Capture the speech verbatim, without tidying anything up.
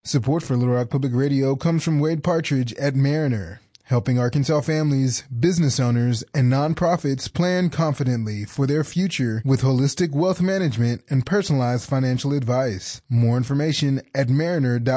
Support for Little Rock Public Radio comes from Wade Partridge at Mariner, helping Arkansas families, business owners, and nonprofits plan confidently for their future with holistic wealth management and personalized financial advice. More information at mariner dot